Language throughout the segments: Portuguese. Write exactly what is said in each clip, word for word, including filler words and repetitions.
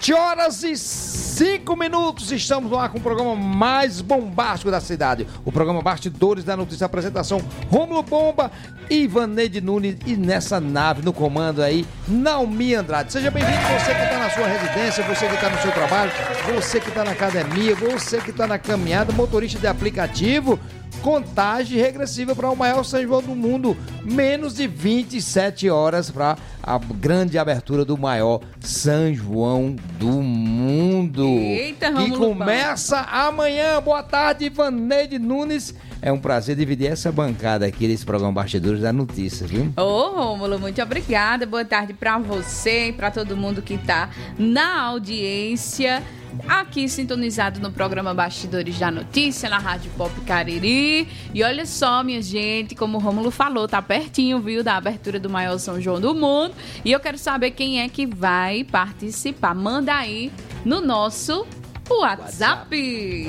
sete horas e cinco minutos, estamos no ar com o programa mais bombástico da cidade, o programa Bastidores da Notícia, apresentação Rômulo Bomba e Vaneide Nunes, e nessa nave, no comando aí, Naomi Andrade. Seja bem-vindo, você que está na sua residência, você que está no seu trabalho, você que está na academia, você que está na caminhada, motorista de aplicativo. Contagem regressiva para o maior São João do mundo, menos de vinte e sete horas para a grande abertura do maior São João do mundo. Eita, que começa amanhã. Boa tarde, Vaneide Nunes. É um prazer dividir essa bancada aqui desse programa Bastidores da Notícia, viu? Ô, Rômulo, muito obrigada. Boa tarde para você e para todo mundo que está na audiência, aqui sintonizado no programa Bastidores da Notícia, na Rádio Pop Cariri. E olha só, minha gente, como o Rômulo falou, tá pertinho, viu, da abertura do maior São João do mundo. E eu quero saber quem é que vai participar. Manda aí no nosso WhatsApp.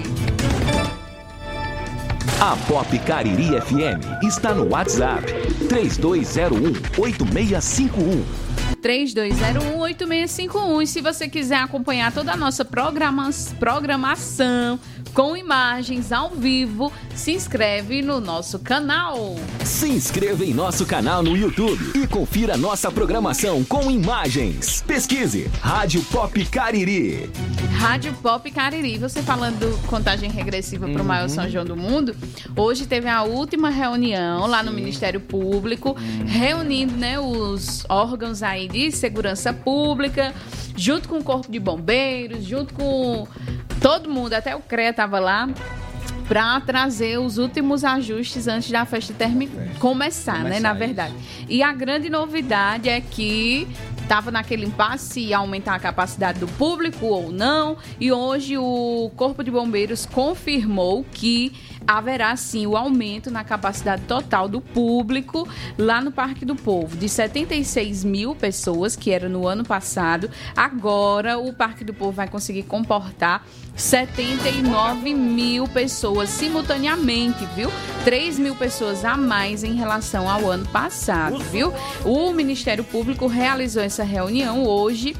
A Pop Cariri F M está no WhatsApp três dois zero um, oito seis cinco um. três dois zero um, oito seis cinco um. E se você quiser acompanhar toda a nossa programa- programação com imagens ao vivo, se inscreve no nosso canal. Se inscreva em nosso canal no YouTube e confira nossa programação com imagens. Pesquise Rádio Pop Cariri. Rádio Pop Cariri. Você falando contagem regressiva para o maior São João do mundo, hoje teve a última reunião lá no Ministério Público, uhum. reunindo, né, os órgãos aí de segurança pública, junto com o Corpo de Bombeiros, junto com todo mundo, até o C R E A estava lá, para trazer os últimos ajustes antes da festa termi- começar, começar, né, na verdade. Isso. E a grande novidade é que estava naquele impasse se aumentar a capacidade do público ou não, e hoje o Corpo de Bombeiros confirmou que haverá sim o aumento na capacidade total do público lá no Parque do Povo, de setenta e seis mil pessoas, que era no ano passado. Agora o Parque do Povo vai conseguir comportar setenta e nove mil pessoas simultaneamente, viu? três mil pessoas a mais em relação ao ano passado, viu? O Ministério Público realizou essa reunião hoje,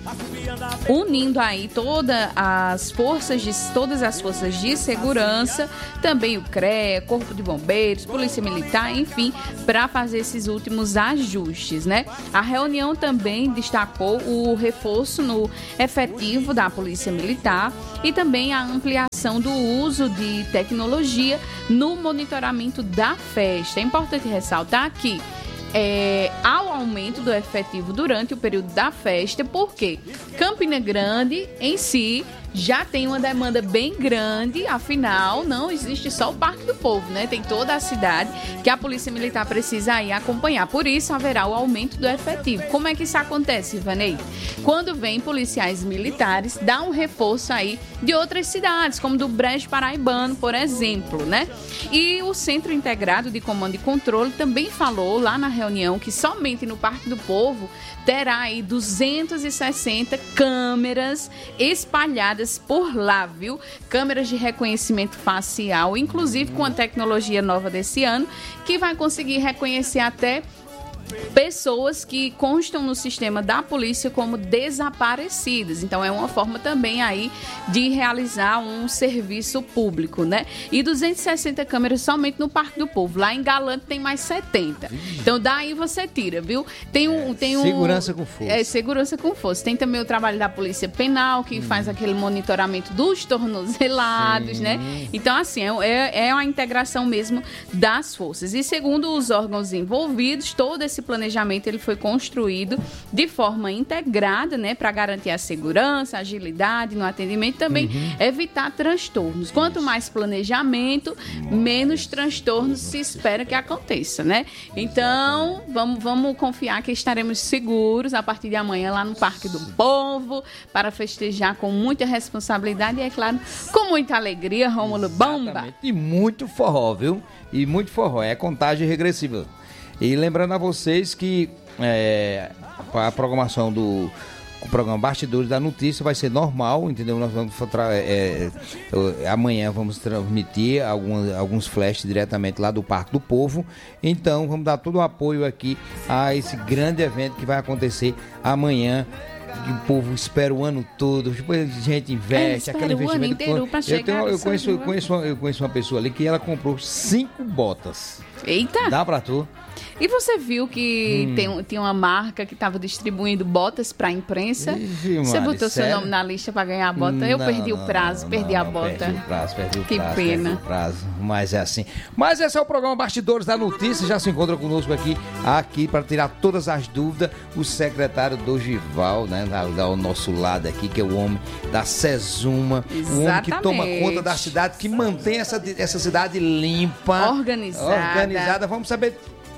unindo aí todas as forças de, todas as forças de segurança, também o C R E A, Corpo de Bombeiros, Polícia Militar, enfim, para fazer esses últimos ajustes, né? A reunião também destacou o reforço no efetivo da Polícia Militar e também a ampliação do uso de tecnologia no monitoramento da festa. É importante ressaltar que É, ao aumento do efetivo durante o período da festa, porque Campina Grande em si já tem uma demanda bem grande, afinal não existe só o Parque do Povo, né? Tem toda a cidade que a Polícia Militar precisa aí acompanhar, por isso haverá o aumento do efetivo. Como é que isso acontece, Ivanei? Quando vem policiais militares, dá um reforço aí de outras cidades, como do Brejo Paraibano, por exemplo, né? E o Centro Integrado de Comando e Controle também falou lá na reunião que somente no Parque do Povo terá aí duzentas e sessenta câmeras espalhadas por lá, viu? Câmeras de reconhecimento facial, inclusive com a tecnologia nova desse ano, que vai conseguir reconhecer até pessoas que constam no sistema da polícia como desaparecidas. Então é uma forma também aí de realizar um serviço público, né? E duzentas e sessenta câmeras somente no Parque do Povo. Lá em Galante tem mais setenta. Então daí você tira, viu? Tem um, é, tem um segurança com força. É, segurança com força. Tem também o trabalho da Polícia Penal, que hum. faz aquele monitoramento dos tornozelados, Sim. né? Então assim, é, é uma integração mesmo das forças. E segundo os órgãos envolvidos, todo esse planejamento ele foi construído de forma integrada, né, para garantir a segurança, a agilidade no atendimento, também uhum. evitar transtornos. Quanto mais planejamento, menos transtornos se espera que aconteça, né? Então, vamos, vamos confiar que estaremos seguros a partir de amanhã lá no Parque do Povo para festejar com muita responsabilidade e, é claro, com muita alegria, Rômulo Bomba. Exatamente. E muito forró, viu? E muito forró. É contagem regressiva. E lembrando a vocês que é, a programação do o programa Bastidores da Notícia vai ser normal, entendeu? Nós vamos é, é, amanhã vamos transmitir alguns, alguns flashes diretamente lá do Parque do Povo. Então vamos dar todo o apoio aqui a esse grande evento que vai acontecer amanhã que o povo espera o ano todo, depois a gente investe, é, aquele investimento. O ano inteiro pra chegar eu, tenho, eu, conheço, eu, conheço uma, eu conheço uma pessoa ali que ela comprou cinco botas. Eita! Dá pra tu? E você viu que hum. tem, tem uma marca que estava distribuindo botas para a imprensa? Ixi, você Mari, botou sério? seu nome na lista para ganhar a bota? Eu não, perdi não, o prazo, não, perdi não, a não, bota. Perdi o prazo, perdi o que prazo. pena. Perdi o prazo, mas é assim. Mas esse é o programa Bastidores da Notícia. Já se encontra conosco aqui, aqui para tirar todas as dúvidas, o secretário Dorival, né? Ao nosso lado aqui, que é o homem da Sesuma. Exatamente. O homem que toma conta da cidade, que mantém essa, essa cidade limpa. Organizada. Organizada. Vamos saber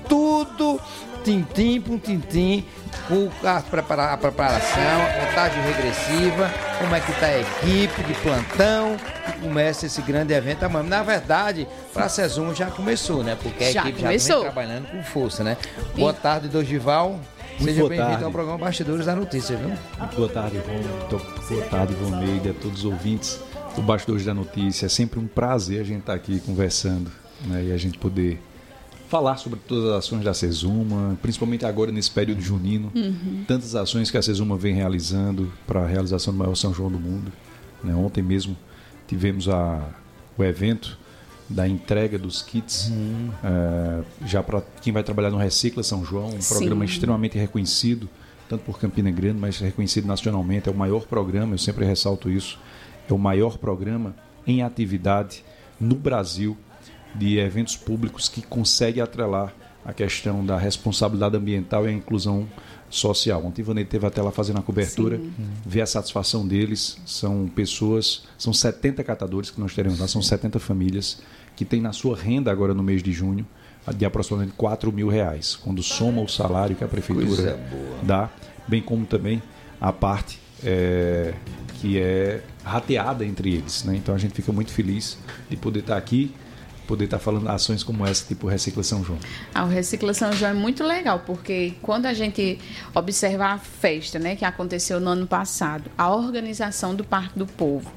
tudo, tintim por tintim, com a, prepara, a preparação, a contagem regressiva, como é que está a equipe de plantão, que começa esse grande evento amanhã. Na verdade, para a Sesuma já começou, né? Porque a já equipe começou. já vem trabalhando com força, né? Boa tarde, Dorival. Seja bem-vindo ao programa Bastidores da Notícia, viu? Muito boa tarde, Ron. Boa tarde, Ivoneide, a todos os ouvintes do Bastidores da Notícia. É sempre um prazer a gente estar aqui conversando, né? E a gente poder falar sobre todas as ações da Sesuma, principalmente agora nesse período junino, uhum. tantas ações que a Sesuma vem realizando para a realização do maior São João do mundo. Né? Ontem mesmo tivemos a, o evento da entrega dos kits, uhum. uh, já para quem vai trabalhar no Recicla São João, um Sim. programa extremamente reconhecido, tanto por Campina Grande, mas reconhecido nacionalmente. É o maior programa, eu sempre ressalto isso, é o maior programa em atividade no Brasil de eventos públicos que consegue atrelar a questão da responsabilidade ambiental e a inclusão social. Ontem o Ivanei teve até lá fazendo a cobertura, Sim. ver a satisfação deles. São pessoas, são setenta catadores que nós teremos lá, são setenta famílias que têm na sua renda agora no mês de junho de aproximadamente quatro mil reais, quando soma o salário que a prefeitura dá, bem como também a parte é, que é rateada entre eles. Né? Então a gente fica muito feliz de poder estar aqui, poder estar falando ações como essa, tipo Recicla São João. Ah, o Recicla São João é muito legal, porque quando a gente observar a festa, né, que aconteceu no ano passado, a organização do Parque do Povo,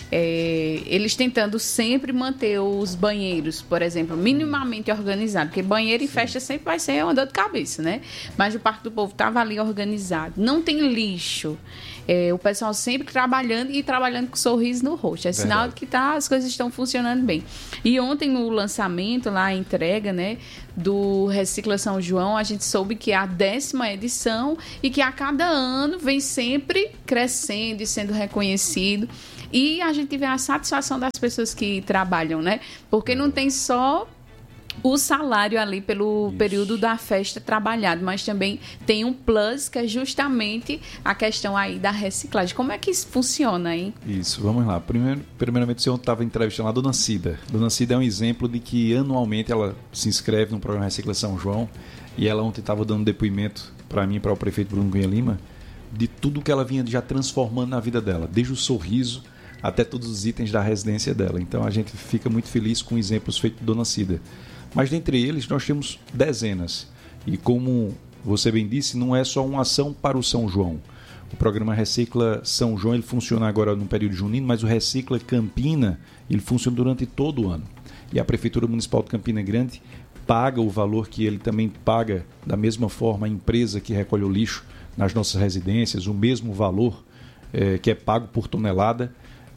é, eles tentando sempre manter os banheiros, por exemplo, minimamente organizados, porque banheiro e festa sempre vai ser uma dor de cabeça, né? Mas o Parque do Povo estava ali organizado, não tem lixo. É, o pessoal sempre trabalhando e trabalhando com sorriso no rosto. É sinal Verdade. de que tá, as coisas estão funcionando bem. E ontem, no lançamento, lá a entrega, né, do Recicla São João, a gente soube que é a décima edição e que a cada ano vem sempre crescendo e sendo reconhecido. E a gente vê a satisfação das pessoas que trabalham, né? Porque não tem só o salário ali pelo Isso. período da festa trabalhado, mas também tem um plus que é justamente a questão aí da reciclagem. Como é que isso funciona, hein? Isso, vamos lá. Primeiro, primeiramente, o senhor estava entrevistando a Dona Cida. Dona Cida é um exemplo de que anualmente ela se inscreve no programa Recicla São João e ela ontem estava dando depoimento para mim e para o prefeito Bruno Cunha Lima de tudo que ela vinha já transformando na vida dela, desde o sorriso até todos os itens da residência dela. Então a gente fica muito feliz com exemplos feitos de Dona Cida. Mas dentre eles nós temos dezenas. E como você bem disse, não é só uma ação para o São João. O programa Recicla São João ele funciona agora no período junino, mas o Recicla Campina ele funciona durante todo o ano. E a Prefeitura Municipal de Campina Grande paga o valor que ele também paga da mesma forma a empresa que recolhe o lixo nas nossas residências, o mesmo valor é, que é pago por tonelada.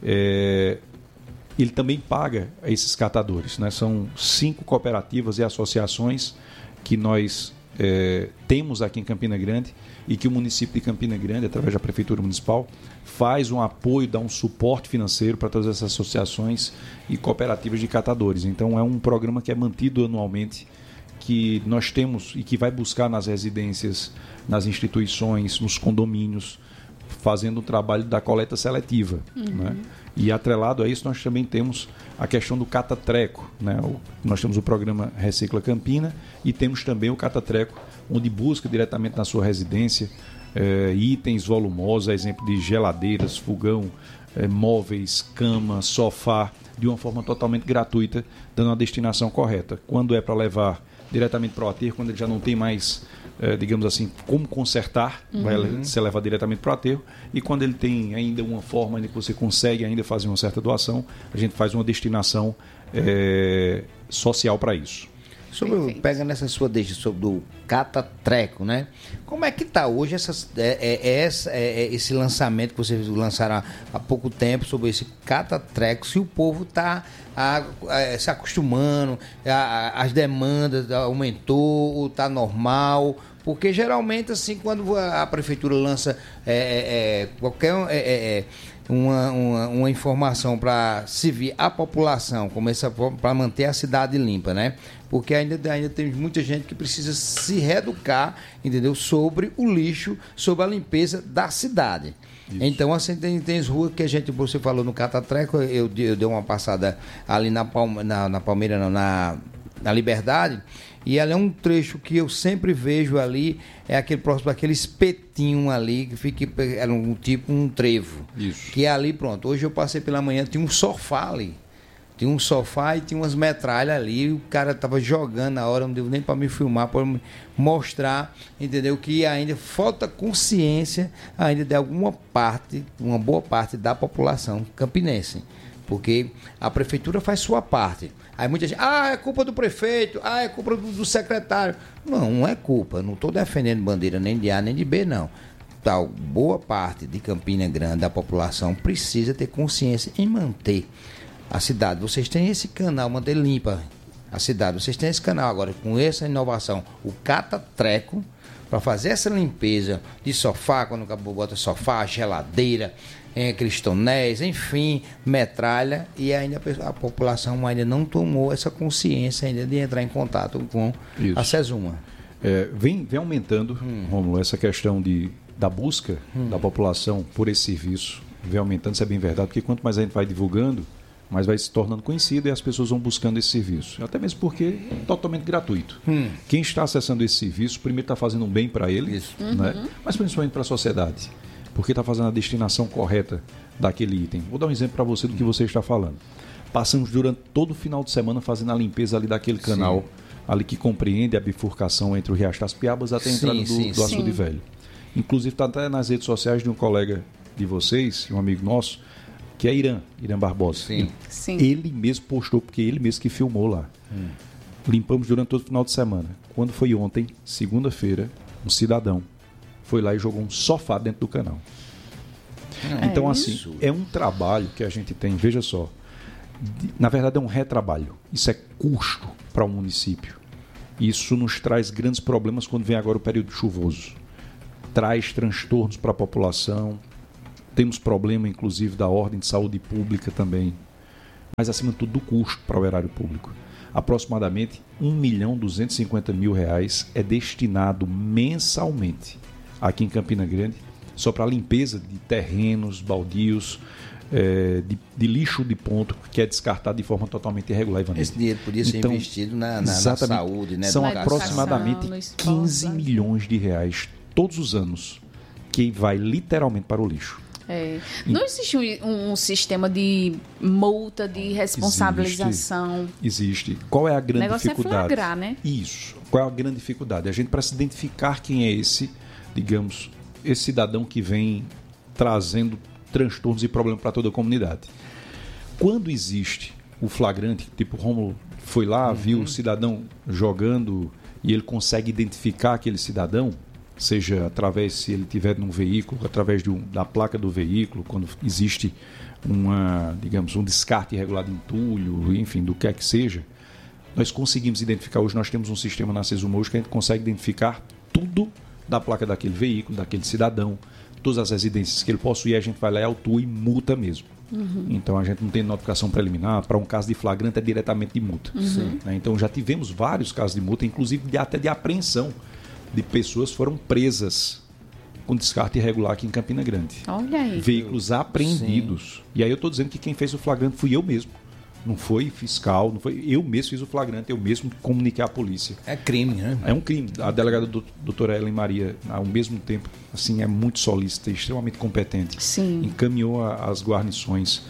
É, ele também paga a esses catadores, né? São cinco cooperativas e associações que nós é, temos aqui em Campina Grande e que o município de Campina Grande, através da Prefeitura Municipal, faz um apoio, dá um suporte financeiro para todas essas associações e cooperativas de catadores. Então é um programa que é mantido anualmente, que nós temos e que vai buscar nas residências, nas instituições, nos condomínios, fazendo o trabalho da coleta seletiva. Uhum. Né? E atrelado a isso, nós também temos a questão do catatreco. Né? O, nós temos o programa Recicla Campina e temos também o catatreco, onde busca diretamente na sua residência eh, itens volumosos, exemplo de geladeiras, fogão, eh, móveis, cama, sofá, de uma forma totalmente gratuita, dando a destinação correta. Quando é para levar diretamente para o aterro, quando ele já não tem mais, eh, digamos assim, como consertar, uhum. vai ser levado diretamente para o aterro. E quando ele tem ainda uma forma de que você consegue ainda fazer uma certa doação, a gente faz uma destinação eh, social para isso. Sobre, Perfeito. pega nessa sua deixa sobre o Catatreco, né? Como é que tá hoje essas, é, é, é essa, é, é esse lançamento que vocês lançaram há, há pouco tempo sobre esse Catatreco, se o povo tá a, a, se acostumando, a, a, as demandas aumentou, ou tá normal? Porque geralmente, assim, quando a, a prefeitura lança é, é, é, qualquer é, é, uma, uma, uma informação para servir a população, para manter a cidade limpa, né? Porque ainda, ainda tem muita gente que precisa se reeducar, entendeu? Sobre o lixo, sobre a limpeza da cidade. Isso. Então, assim, tem, tem as ruas que a gente, você falou no Catatreco, eu, eu dei uma passada ali na, Palme, na, na Palmeira, não, na, na Liberdade, e ali é um trecho que eu sempre vejo ali, é aquele próximo daquele espetinho ali, que fica, era um tipo um trevo. Isso. Que é ali, pronto. Hoje eu passei pela manhã, tinha um sofá ali. Tinha um sofá e tinha umas metralhas ali, e o cara tava jogando na hora, não deu nem para me filmar, para mostrar, entendeu? Que ainda falta consciência ainda de alguma parte, uma boa parte da população campinense. Porque a prefeitura faz sua parte. Aí muita gente, ah, é culpa do prefeito, ah, é culpa do, do secretário. Não, não é culpa, não estou defendendo bandeira nem de A nem de B, não. Tal, boa parte de Campina Grande, da população, precisa ter consciência em manter a cidade. Vocês têm esse canal, manter limpa a cidade. Vocês têm esse canal agora, com essa inovação, o Catatreco, para fazer essa limpeza de sofá, quando o cabo bota sofá, geladeira, em aqueles tonéis, enfim, metralha, e ainda a, pessoa, a população ainda não tomou essa consciência ainda de entrar em contato com Isso. a SESUMA. É, vem, vem aumentando, hum. Rômulo, essa questão de, da busca hum. da população por esse serviço, vem aumentando, isso é bem verdade, porque quanto mais a gente vai divulgando, mais vai se tornando conhecido e as pessoas vão buscando esse serviço. Até mesmo porque é totalmente gratuito. Hum. Quem está acessando esse serviço, primeiro está fazendo um bem para ele, Isso. Né? Uhum. Mas principalmente para a sociedade. Porque está fazendo a destinação correta daquele item. Vou dar um exemplo para você do que você está falando. Passamos durante todo o final de semana fazendo a limpeza ali daquele canal, sim. ali que compreende a bifurcação entre o Riacho das Piabas até a entrada sim, do, sim, do Açude Velho. Inclusive está até nas redes sociais de um colega de vocês, um amigo nosso, que é Irã, Irã Barbosa. Sim. Sim. Ele mesmo postou, porque ele mesmo que filmou lá. Hum. Limpamos durante todo o final de semana. Quando foi ontem, segunda-feira, um cidadão foi lá e jogou um sofá dentro do canal. É então, assim, isso? É um trabalho que a gente tem, veja só, de, na verdade é um retrabalho. Isso é custo para o município. Isso nos traz grandes problemas quando vem agora o período chuvoso. Traz transtornos para a população. Temos problema, inclusive, da ordem de saúde pública também. Mas, acima de tudo, do custo para o erário público. Aproximadamente um milhão duzentos e cinquenta mil reais é destinado mensalmente aqui em Campina Grande, só para a limpeza de terrenos, baldios, é, de, de lixo de ponto, que é descartado de forma totalmente irregular. Ivanildo. Esse dinheiro podia ser então, investido na, na, na saúde, né? São aproximadamente quinze milhões de reais todos os anos que vai literalmente para o lixo. É. Não existe um, um sistema de multa, de responsabilização? Existe. Existe. Qual é a grande o negócio dificuldade? É flagrar, né? Isso. Qual é a grande dificuldade? A gente precisa identificar quem é esse, digamos, esse cidadão que vem trazendo transtornos e problemas para toda a comunidade. Quando existe o flagrante, tipo, o Rômulo foi lá, uhum. viu o cidadão jogando e ele consegue identificar aquele cidadão, seja através, se ele estiver num veículo, através de um, da placa do veículo, quando existe uma, digamos, um descarte irregular de entulho, enfim, do que é que seja, nós conseguimos identificar. Hoje nós temos um sistema na SESUMA hoje que a gente consegue identificar tudo da placa daquele veículo, daquele cidadão, todas as residências que ele possui, a gente vai lá e autua e multa mesmo. Uhum. Então a gente não tem notificação preliminar, para um caso de flagrante é diretamente de multa. Uhum. Né? Então já tivemos vários casos de multa, inclusive de, até de apreensão de pessoas que foram presas com descarte irregular aqui em Campina Grande. Olha aí. Veículos apreendidos. Sim. E aí eu estou dizendo que quem fez o flagrante fui eu mesmo. Não foi fiscal, não foi, eu mesmo fiz o flagrante, eu mesmo comuniquei à polícia. É crime, né? É um crime. A delegada do, doutora Ellen Maria, ao mesmo tempo, assim, é muito solícita, extremamente competente. Sim. Encaminhou a, as guarnições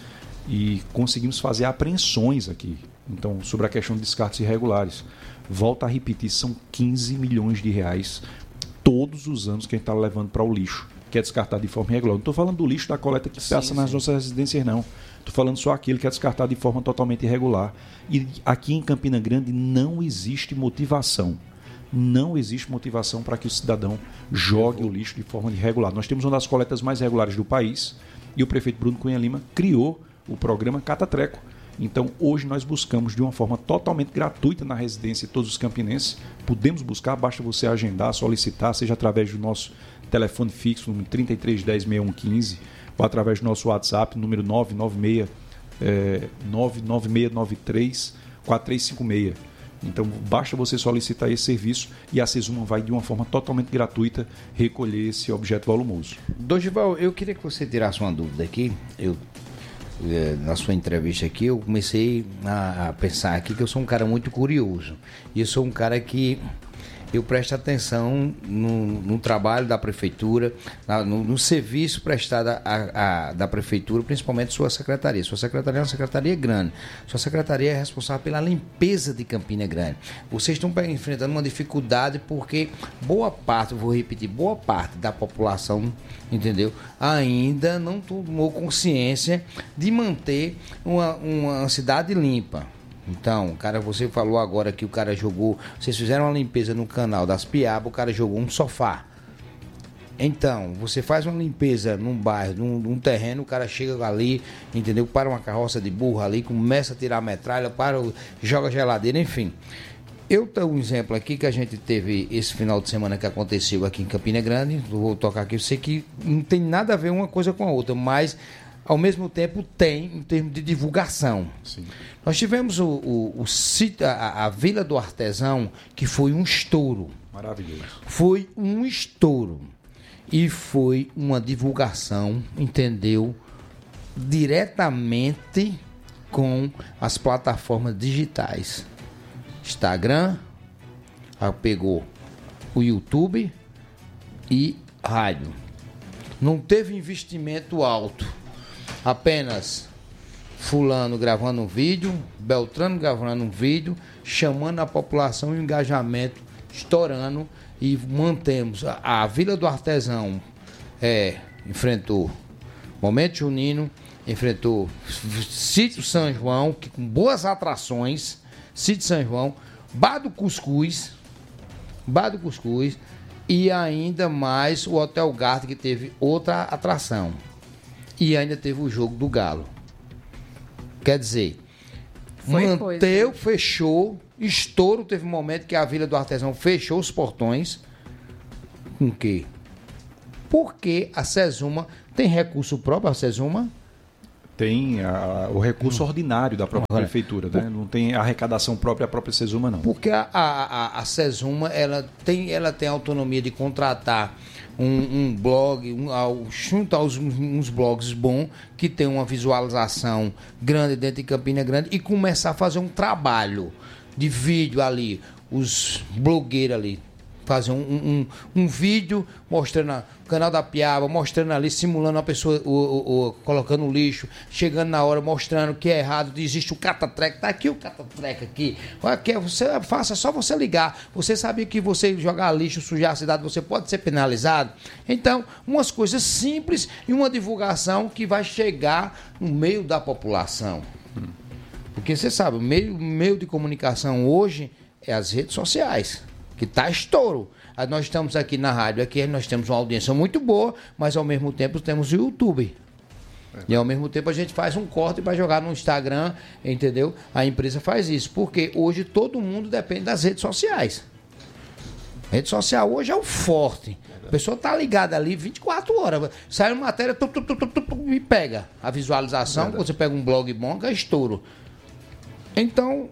e conseguimos fazer apreensões aqui. Então, sobre a questão de descartes irregulares. Volto a repetir, são quinze milhões de reais todos os anos que a gente está levando para o lixo que é descartado de forma irregular. Não estou falando do lixo da coleta que sim, passa sim. nas nossas residências, não. Estou falando só aquele que é descartado de forma totalmente irregular. E aqui em Campina Grande não existe motivação. Não existe motivação para que o cidadão jogue o lixo de forma irregular. Nós temos uma das coletas mais regulares do país e o prefeito Bruno Cunha Lima criou o programa Cata Treco. Então, hoje nós buscamos de uma forma totalmente gratuita na residência de todos os campinenses. Podemos buscar, basta você agendar, solicitar, seja através do nosso telefone fixo, número trinta e três dez, sessenta e um quinze, ou através do nosso WhatsApp, número nove nove seis, é, nove nove seis nove três quatro três cinco seis. Então, basta você solicitar esse serviço e a Sesuma vai, de uma forma totalmente gratuita, recolher esse objeto volumoso. Dorival, eu queria que você tirasse uma dúvida aqui. Eu, na sua entrevista aqui, eu comecei a pensar aqui que eu sou um cara muito curioso. E eu sou um cara que eu presto atenção no, no trabalho da prefeitura, na, no, no serviço prestado a, a, da prefeitura, principalmente sua secretaria. Sua secretaria é uma secretaria grande. Sua secretaria é responsável pela limpeza de Campina Grande. Vocês estão enfrentando uma dificuldade porque boa parte, vou repetir, boa parte da população, entendeu, ainda não tomou consciência de manter uma, uma cidade limpa. Então, cara, você falou agora que o cara jogou, vocês fizeram uma limpeza no canal das Piabas, o cara jogou um sofá. Então, você faz uma limpeza num bairro, num, num terreno, o cara chega ali, entendeu? Para uma carroça de burro ali, começa a tirar a metralha, para, joga geladeira, enfim. Eu tenho um exemplo aqui que a gente teve esse final de semana que aconteceu aqui em Campina Grande, vou tocar aqui, eu sei que não tem nada a ver uma coisa com a outra, mas ao mesmo tempo tem em termos de divulgação. Sim. Nós tivemos o, o, o sítio, a, a Vila do Artesão, que foi um estouro. Maravilhoso. Foi um estouro. E foi uma divulgação, entendeu? Diretamente com as plataformas digitais. Instagram, pegou o YouTube e rádio. Não teve investimento alto. Apenas fulano gravando um vídeo, Beltrano gravando um vídeo, chamando a população e o engajamento estourando e mantemos. A, a Vila do Artesão é, enfrentou Momento Junino, enfrentou Sítio São João, que com boas atrações, Sítio São João, Bar do Cuscuz, Bar do Cuscuz e ainda mais o Hotel Garden, que teve outra atração. E ainda teve o jogo do Galo. Quer dizer, foi manteu, coisa. Fechou, estouro. Teve um momento que a Vila do Artesão fechou os portões. Com o quê? Porque a Sesuma tem recurso próprio, a Sesuma? Tem a, o recurso hum. ordinário da própria Agora, prefeitura, né? Por... Não tem arrecadação própria, a própria Sesuma, não. Porque a, a, a Sesuma, ela tem, ela tem autonomia de contratar um, um blog, um, junto aos uns blogs bons, que tem uma visualização grande dentro de Campina Grande, e começar a fazer um trabalho de vídeo ali, os blogueiros ali, fazer um, um, um vídeo mostrando o canal da Piaba, mostrando ali, simulando a pessoa, o, o, o, colocando o lixo, chegando na hora, mostrando que é errado, existe o Cata-Treco, tá aqui o Cata-Treco aqui, aqui você faça, só você ligar, você sabia que você jogar lixo, sujar a cidade, você pode ser penalizado? Então, umas coisas simples e uma divulgação que vai chegar no meio da população. Porque você sabe, o meio, meio de comunicação hoje é as redes sociais, que tá estouro. Nós estamos aqui na rádio, aqui nós temos uma audiência muito boa, mas ao mesmo tempo temos o YouTube. É. E ao mesmo tempo a gente faz um corte para jogar no Instagram, entendeu? A empresa faz isso, porque hoje todo mundo depende das redes sociais. Rede social hoje é o forte. A pessoa tá ligada ali vinte e quatro horas. Sai uma matéria tu, tu, tu, tu, tu, e pega a visualização. Verdade. Você pega um blog bom, é estouro. Então,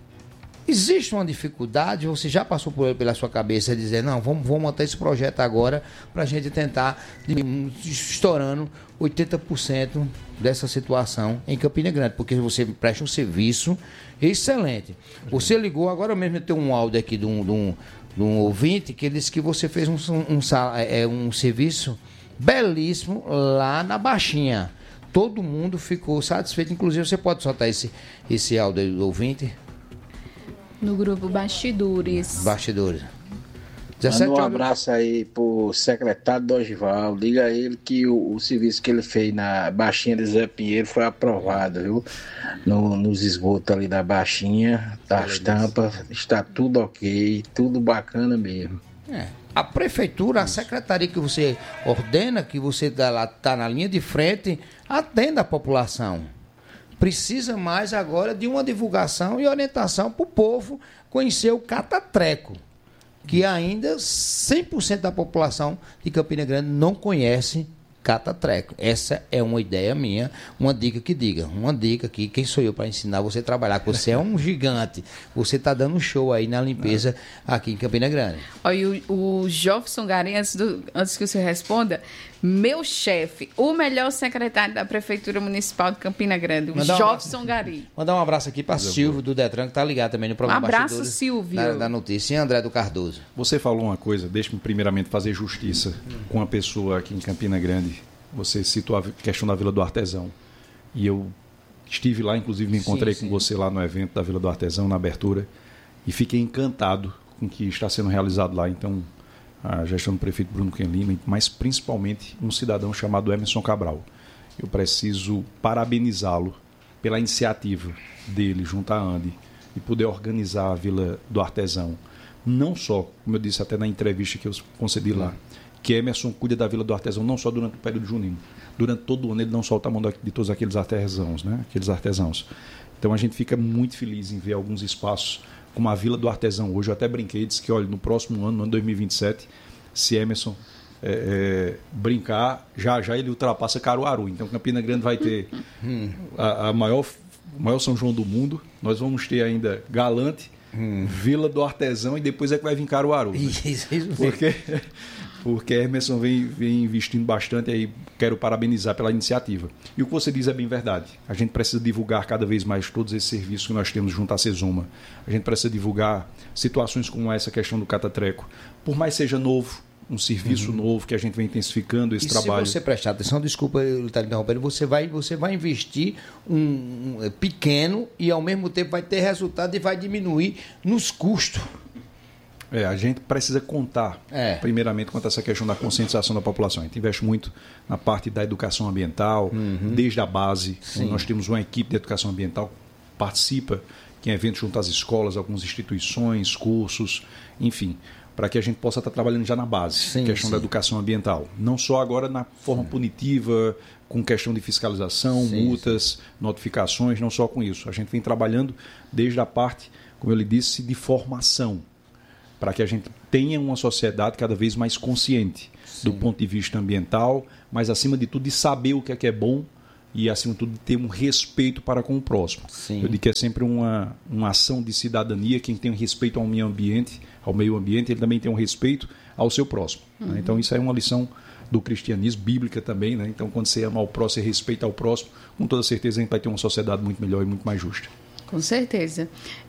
existe uma dificuldade, você já passou por, pela sua cabeça dizer, não, vamos, vamos montar esse projeto agora para a gente tentar, estourando oitenta por cento dessa situação em Campina Grande, porque você presta um serviço excelente. Você ligou, agora mesmo tem um áudio aqui de um, de um, de um ouvinte que ele disse que você fez um, um, um, um serviço belíssimo lá na Baixinha. Todo mundo ficou satisfeito, inclusive você pode soltar esse, esse áudio do ouvinte? No grupo Bastidores. Bastidores. dezessete Manda um horas. abraço aí pro secretário Dorival. Diga a ele que o, o serviço que ele fez na Baixinha de Zé Pinheiro foi aprovado, viu? No, nos esgotos ali da Baixinha, das tampas, está tudo ok, tudo bacana mesmo. É. A prefeitura, a secretaria que você ordena, que você está lá, tá na linha de frente, atenda a população. Precisa mais agora de uma divulgação e orientação para o povo conhecer o catatreco, que ainda cem por cento da população de Campina Grande não conhece catatreco. Essa é uma ideia minha, uma dica que diga, uma dica aqui, quem sou eu para ensinar você a trabalhar, que você é um gigante, você está dando um show aí na limpeza aqui em Campina Grande. Olha, o, o Jofson Garim, antes, do, antes que você responda, meu chefe, o melhor secretário da Prefeitura Municipal de Campina Grande, o Mandar um Jofson Garim. Mandar um abraço aqui para Silvio do Detran, que está ligado também no programa Um abraço, Bastidores Silvio. Da, da notícia, e André do Cardoso. Você falou uma coisa, deixe-me primeiramente fazer justiça com uma pessoa aqui em Campina Grande. Você citou a questão da Vila do Artesão. E eu estive lá, inclusive me encontrei sim, com sim. você lá no evento da Vila do Artesão, na abertura, e fiquei encantado com o que está sendo realizado lá. Então, a gestão do prefeito Bruno Ken Lima, mas principalmente um cidadão chamado Emerson Cabral. Eu preciso parabenizá-lo pela iniciativa dele, junto à Andi, e poder organizar a Vila do Artesão. Não só, como eu disse até na entrevista que eu concedi lá, que Emerson cuida da Vila do Artesão não só durante o período junino, durante todo o ano ele não solta a mão de todos aqueles artesãos, né? Aqueles artesãos. Então a gente fica muito feliz em ver alguns espaços como a Vila do Artesão hoje. Eu até brinquei, disse que olha, no próximo ano, no ano dois mil e vinte e sete, se Emerson é, é, brincar, já já ele ultrapassa Caruaru. Então Campina Grande vai ter a, a maior, o maior São João do mundo. Nós vamos ter ainda Galante, hum. Vila do Artesão e depois é que vai vir Caruaru. Né? Isso, isso Porque... porque Emerson vem, vem investindo bastante, aí quero parabenizar pela iniciativa. E o que você diz é bem verdade. A gente precisa divulgar cada vez mais todos esses serviços que nós temos junto à Sesoma. A gente precisa divulgar situações como essa questão do catatreco. Por mais seja novo, um serviço uhum. novo, que a gente vem intensificando esse e trabalho. Se você prestar atenção, desculpa eu estar interrompendo, você vai, você vai investir um, um pequeno e ao mesmo tempo vai ter resultado e vai diminuir nos custos. É, a gente precisa contar, é. primeiramente, quanto a essa questão da conscientização da população. A gente investe muito na parte da educação ambiental, uhum. desde a base. Nós temos uma equipe de educação ambiental que participa em eventos junto às escolas, algumas instituições, cursos, enfim, para que a gente possa estar trabalhando já na base, sim, questão sim. da educação ambiental. Não só agora na forma sim. punitiva, com questão de fiscalização, sim, multas, sim. notificações, não só com isso. A gente vem trabalhando desde a parte, como eu lhe disse, de formação, para que a gente tenha uma sociedade cada vez mais consciente sim. do ponto de vista ambiental, mas acima de tudo de saber o que é que é bom e acima de tudo de ter um respeito para com o próximo. Sim. Eu digo que é sempre uma, uma ação de cidadania. Quem tem um respeito ao meio ambiente, ao meio ambiente, ele também tem um respeito ao seu próximo. Uhum. Né? Então isso é uma lição do cristianismo, bíblica também. Né? Então quando você ama o próximo e respeita ao próximo, com toda certeza a gente vai ter uma sociedade muito melhor e muito mais justa. Com certeza.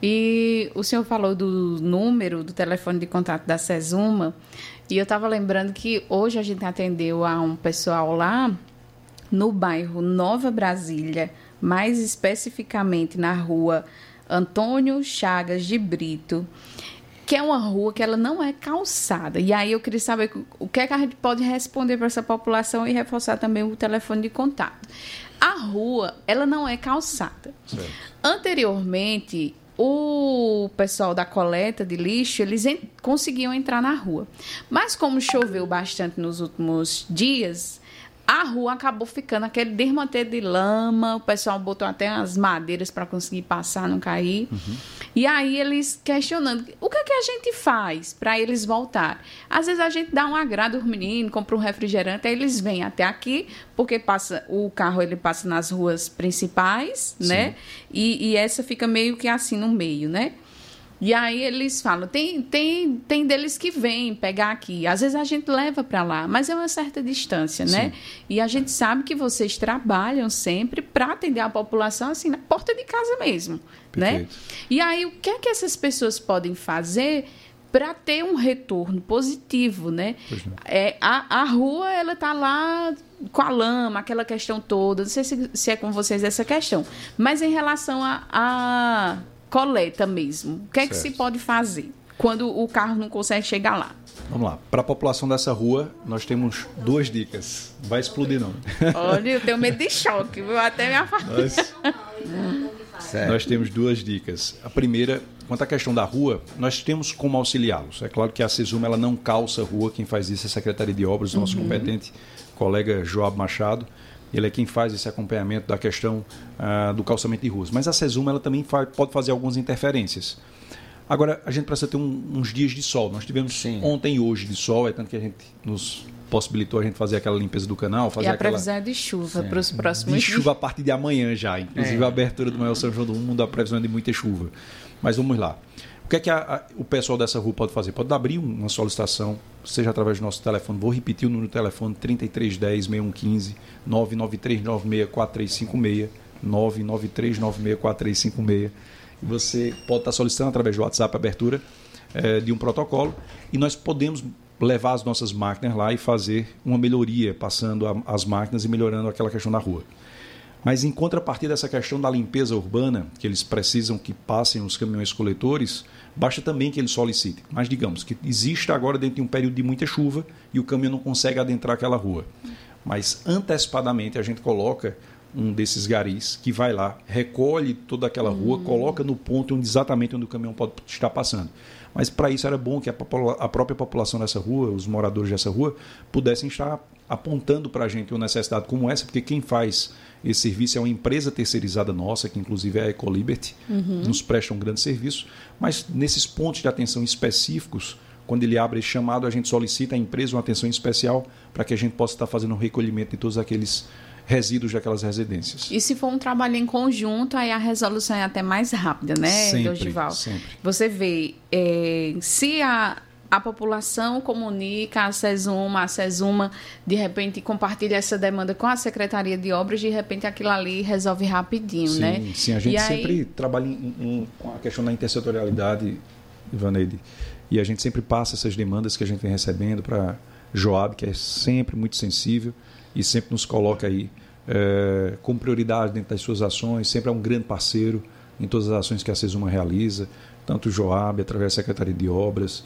E o senhor falou do número do telefone de contato da Sesuma, e eu estava lembrando que hoje a gente atendeu a um pessoal lá no bairro Nova Brasília, mais especificamente na rua Antônio Chagas de Brito, que é uma rua que ela não é calçada. E aí eu queria saber o que é que a gente pode responder para essa população e reforçar também o telefone de contato. A rua, ela não é calçada. Certo. Anteriormente, o pessoal da coleta de lixo, eles en- conseguiam entrar na rua. Mas como choveu bastante nos últimos dias, a rua acabou ficando aquele desmanteiro de lama, o pessoal botou até as madeiras para conseguir passar, não cair. Uhum. E aí eles questionando, o que é que a gente faz para eles voltarem? Às vezes a gente dá um agrado aos meninos, compra um refrigerante, aí eles vêm até aqui, porque passa, o carro ele passa nas ruas principais, sim, né? E, e essa fica meio que assim no meio, né? E aí eles falam, tem, tem, tem deles que vêm pegar aqui. Às vezes a gente leva para lá, mas é uma certa distância, né? Sim. E a gente sabe que vocês trabalham sempre para atender a população assim, na porta de casa mesmo, perfeito, né? E aí o que é que essas pessoas podem fazer para ter um retorno positivo, né? É, a, a rua, ela tá lá com a lama, aquela questão toda. Não sei se, se é com vocês essa questão. Mas em relação a... a coleta mesmo. O que é certo. Que se pode fazer quando o carro não consegue chegar lá? Vamos lá. Para a população dessa rua, nós temos duas dicas. Vai explodir, não. Olha, eu tenho medo de choque, vou até me afastar. Nós, nós temos duas dicas. A primeira, quanto à questão da rua, nós temos como auxiliá-los. É claro que a Sesuma ela não calça a rua, quem faz isso é a Secretaria de Obras, o nosso uhum. competente colega Joab Machado. Ele é quem faz esse acompanhamento da questão uh, do calçamento de ruas. Mas a Sesuma ela também faz, pode fazer algumas interferências. Agora, a gente precisa ter um, uns dias de sol. Nós tivemos Sim. ontem e hoje de sol, é tanto que a gente nos possibilitou a gente fazer aquela limpeza do canal. Fazer e a aquela... previsão é de chuva para os próximos dias. De chuva a partir de amanhã já. Inclusive é. a abertura do maior São João do Mundo, a previsão é de muita chuva. Mas vamos lá. O que é que a, a, o pessoal dessa rua pode fazer? Pode abrir uma solicitação, seja através do nosso telefone. Vou repetir o número do telefone, trinta e três dez, sessenta e um quinze, nove nove três nove seis quatro três cinco seis, nove nove três nove seis quatro três cinco seis. Você pode estar solicitando através do WhatsApp a abertura é, de um protocolo e nós podemos levar as nossas máquinas lá e fazer uma melhoria, passando a, as máquinas e melhorando aquela questão da rua. Mas em contrapartida dessa questão da limpeza urbana, que eles precisam que passem os caminhões coletores, basta também que eles solicitem. Mas digamos que existe agora dentro de um período de muita chuva e o caminhão não consegue adentrar aquela rua. Mas antecipadamente a gente coloca um desses garis que vai lá, recolhe toda aquela rua, uhum. coloca no ponto onde, exatamente onde o caminhão pode estar passando. Mas para isso era bom que a, popula- a própria população dessa rua, os moradores dessa rua, pudessem estar apontando para a gente uma necessidade como essa, porque quem faz esse serviço é uma empresa terceirizada nossa, que inclusive é a Ecoliberty, uhum. nos presta um grande serviço, mas nesses pontos de atenção específicos, quando ele abre esse chamado, a gente solicita à empresa uma atenção especial para que a gente possa estar fazendo um recolhimento de todos aqueles resíduos daquelas residências. E se for um trabalho em conjunto, aí a resolução é até mais rápida, né, sempre, Dorival? Sempre. Você vê, é, se a, a população comunica a Sesuma, a Sesuma de repente compartilha essa demanda com a Secretaria de Obras, de repente aquilo ali resolve rapidinho, sim, né? Sim, a gente e sempre aí... trabalha em, em, com a questão da intersetorialidade, Ivaneide, e a gente sempre passa essas demandas que a gente vem recebendo para Joab, que é sempre muito sensível e sempre nos coloca aí é, com prioridade dentro das suas ações, sempre é um grande parceiro em todas as ações que a Sesuma realiza, tanto o Joab, através da Secretaria de Obras,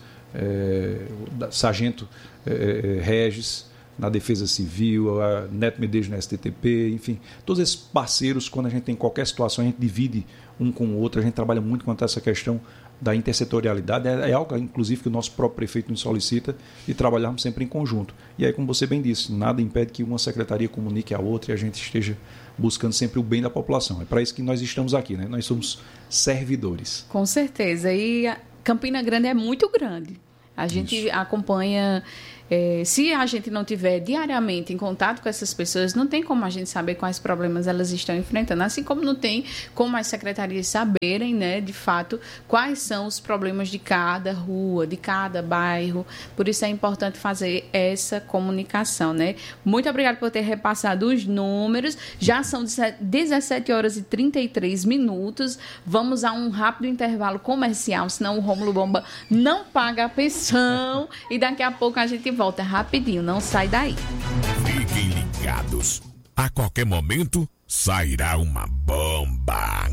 é, da Sargento é, Regis, na Defesa Civil, a Neto Medeiros na S T T P, enfim, todos esses parceiros, quando a gente tem qualquer situação, a gente divide um com o outro, a gente trabalha muito quanto a essa questão da intersetorialidade, é, é algo, inclusive, que o nosso próprio prefeito nos solicita e trabalharmos sempre em conjunto. E aí, como você bem disse, nada impede que uma secretaria comunique a outra e a gente esteja buscando sempre o bem da população. É para isso que nós estamos aqui, né? Nós somos servidores. Com certeza. E a Campina Grande é muito grande. A gente Isso. acompanha... É, se a gente não tiver diariamente em contato com essas pessoas, não tem como a gente saber quais problemas elas estão enfrentando, assim como não tem como as secretarias saberem, né, de fato, quais são os problemas de cada rua, de cada bairro. Por isso é importante fazer essa comunicação, né? Muito obrigada por ter repassado os números. Já são dezessete horas e trinta e três minutos. Vamos a um rápido intervalo comercial, senão o Rômulo Bomba não paga a pensão e daqui a pouco a gente volta rapidinho, não sai daí. Fiquem ligados. A qualquer momento sairá uma bomba.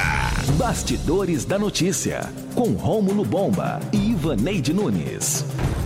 Bastidores da Notícia, com Rômulo Bomba e Ivaneide Nunes.